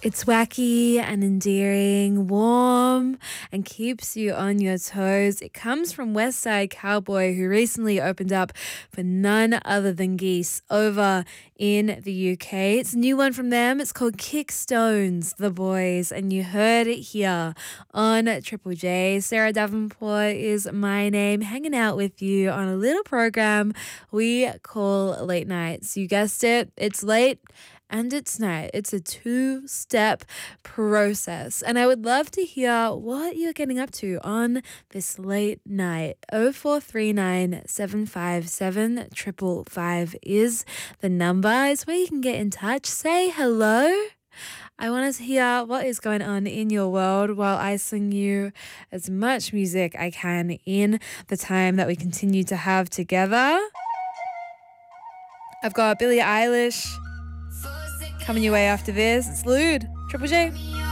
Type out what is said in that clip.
It's wacky and endearing, warm, and keeps you on your toes. It comes from Westside Cowboy, who recently opened up for none other than Geese over in the UK. It's a new one from them. It's called Kickstones, The Boys, and you heard it here on Triple J. Sarah Davenport is my name, hanging out with you on a little program we call Late Nights. You guessed it, it's late and it's night. It's a two-step process. And I would love to hear what you're getting up to on this late night. 0439 757 555 is the number. It's where you can get in touch. Say hello. I want to hear what is going on in your world while I sing you as much music I can in the time that we continue to have together. I've got Billie Eilish coming your way after this. It's Lude, Triple J.